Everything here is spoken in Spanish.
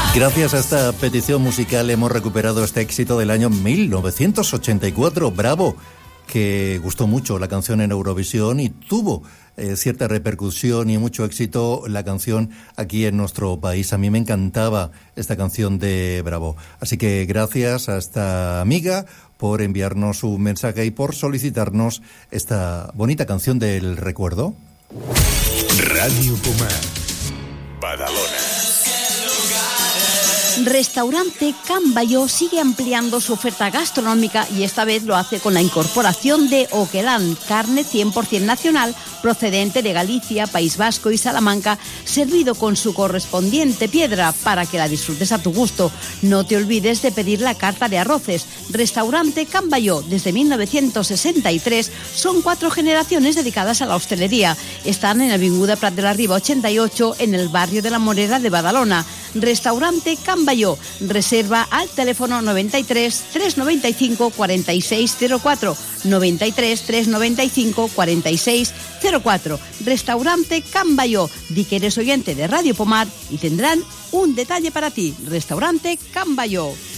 Gracias a esta petición musical hemos recuperado este éxito del año 1984, Bravo, que gustó mucho la canción en Eurovisión y tuvo cierta repercusión y mucho éxito la canción aquí en nuestro país. A mí me encantaba esta canción de Bravo. Así que gracias a esta amiga por enviarnos un mensaje y por solicitarnos esta bonita canción del recuerdo. Radio Pomar, Badalona. Restaurante Can Balló sigue ampliando su oferta gastronómica y esta vez lo hace con la incorporación de Oquelán, carne 100% nacional procedente de Galicia, País Vasco y Salamanca, servido con su correspondiente piedra para que la disfrutes a tu gusto. No te olvides de pedir la carta de arroces. Restaurante Can Balló, desde 1963, son 4 generaciones dedicadas a la hostelería. Están en Avinguda Prat de la Riba 88, en el barrio de la Morera de Badalona. Restaurante Can Balló. Reserva al teléfono 93 395 4604, 93 395 4604. Restaurante Can Balló. Di que eres oyente de Radio Pomar y tendrán un detalle para ti. Restaurante Can Balló.